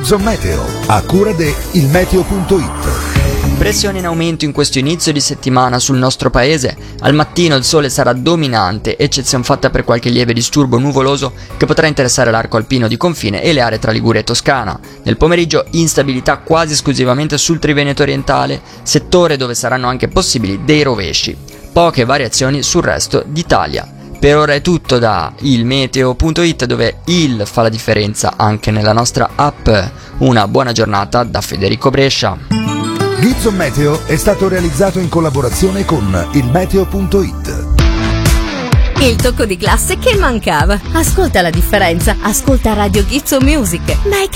Gizzo Meteo, a cura de ilmeteo.it. Pressione in aumento in questo inizio di settimana sul nostro paese. Al mattino il sole sarà dominante, eccezione fatta per qualche lieve disturbo nuvoloso che potrà interessare l'arco alpino di confine e le aree tra Liguria e Toscana. Nel pomeriggio instabilità quasi esclusivamente sul Triveneto orientale, settore dove saranno anche possibili dei rovesci. Poche variazioni sul resto d'Italia. Per ora è tutto da ilmeteo.it, dove il fa la differenza anche nella nostra app. Una buona giornata da Federico Brescia. Gizzo Meteo è stato realizzato in collaborazione con ilmeteo.it. Il tocco di classe che mancava. Ascolta la differenza. Ascolta Radio Gizzo Music. Ma è